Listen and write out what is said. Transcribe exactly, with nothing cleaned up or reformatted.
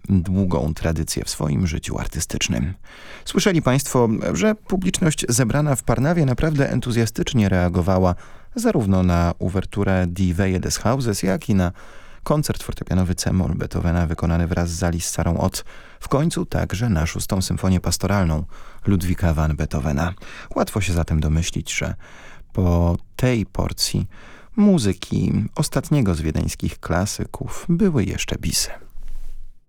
długą tradycję w swoim życiu artystycznym. Słyszeli Państwo, że publiczność zebrana w Parnawie naprawdę entuzjastycznie reagowała zarówno na uwerturę Die Wehe des Hauses, jak i na koncert fortepianowy C-moll Beethovena wykonany wraz z Alice Sarą Ott, w końcu także na szóstą symfonię pastoralną Ludwika van Beethovena. Łatwo się zatem domyślić, że po tej porcji muzyki ostatniego z wiedeńskich klasyków były jeszcze bisy.